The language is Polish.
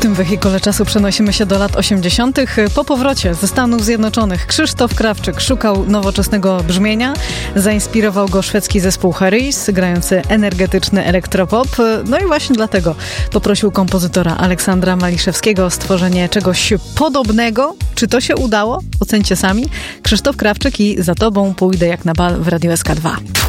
tym wehikule czasu przenosimy się do lat 80. Po powrocie ze Stanów Zjednoczonych Krzysztof Krawczyk szukał nowoczesnego brzmienia. Zainspirował go szwedzki zespół Harris, grający energetyczny elektropop. No i właśnie dlatego poprosił kompozytora Aleksandra Maliszewskiego o stworzenie czegoś podobnego. Czy to się udało? Ocencie sami. Krzysztof Krawczyk i Za tobą pójdę jak na bal w Radiu SK2.